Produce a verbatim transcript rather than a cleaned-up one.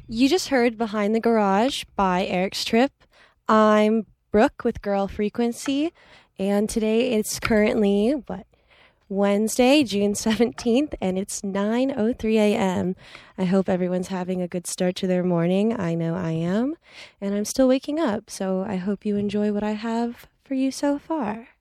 You just heard Behind the Garage by Eric's Trip. I'm Brooke with Girl Frequency, and today it's currently, what, Wednesday, June seventeenth, and it's nine oh three a.m. I hope everyone's having a good start to their morning. I know I am, and I'm still waking up, so I hope you enjoy what I have for you so far.